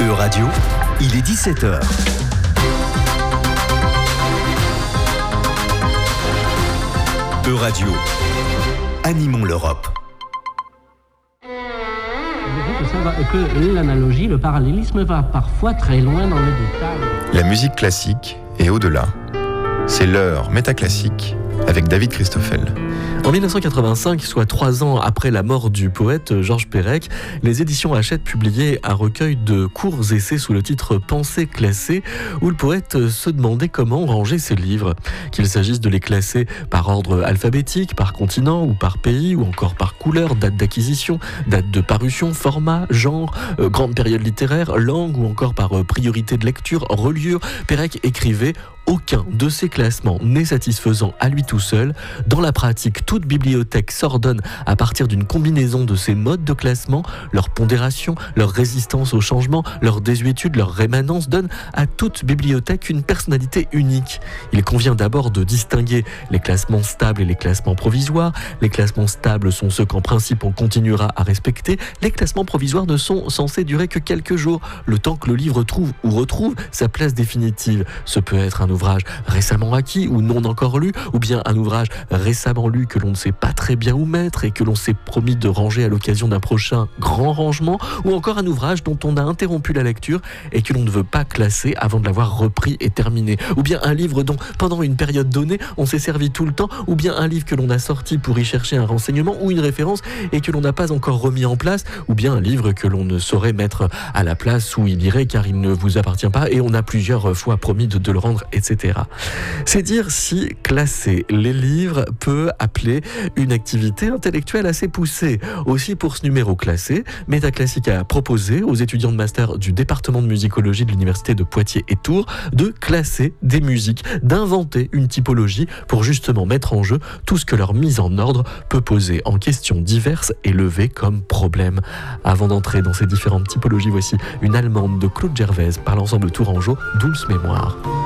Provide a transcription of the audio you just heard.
E-Radio, il est 17h. E-Radio, animons l'Europe. Que l'analogie, le parallélisme va parfois très loin dans les détails. La musique classique est au-delà. C'est l'heure métaclassique avec David Christoffel. En 1985, soit 3 ans après la mort du poète Georges Perec, les éditions Hachette publiaient un recueil de courts essais sous le titre « Pensées classées » où le poète se demandait comment ranger ses livres. Qu'il s'agisse de les classer par ordre alphabétique, par continent ou par pays, ou encore par couleur, date d'acquisition, date de parution, format, genre, grande période littéraire, langue ou encore par priorité de lecture, reliure, Perec écrivait « Aucun de ces classements n'est satisfaisant à lui tout seul. Dans la pratique, toute bibliothèque s'ordonne à partir d'une combinaison de ces modes de classement. Leur pondération, leur résistance au changement, leur désuétude, leur rémanence donnent à toute bibliothèque une personnalité unique. Il convient d'abord de distinguer les classements stables et les classements provisoires. Les classements stables sont ceux qu'en principe on continuera à respecter. Les classements provisoires ne sont censés durer que quelques jours, le temps que le livre trouve ou retrouve sa place définitive. Ce peut être un ouvrage récemment acquis ou non encore lu, ou bien un ouvrage récemment lu que l'on ne sait pas très bien où mettre et que l'on s'est promis de ranger à l'occasion d'un prochain grand rangement, ou encore un ouvrage dont on a interrompu la lecture et que l'on ne veut pas classer avant de l'avoir repris et terminé, ou bien un livre dont pendant une période donnée on s'est servi tout le temps, ou bien un livre que l'on a sorti pour y chercher un renseignement ou une référence et que l'on n'a pas encore remis en place, ou bien un livre que l'on ne saurait mettre à la place où il irait car il ne vous appartient pas et on a plusieurs fois promis de le rendre, etc. C'est dire si classer les livres peut appeler une activité intellectuelle assez poussée. Aussi, pour ce numéro classé, Métaclassique a proposé aux étudiants de master du département de musicologie de l'université de Poitiers et Tours de classer des musiques, d'inventer une typologie pour justement mettre en jeu tout ce que leur mise en ordre peut poser en questions diverses et lever comme problème. Avant d'entrer dans ces différentes typologies, voici une allemande de Claude Gervaise par l'ensemble tourangeau Dulce Mémoire.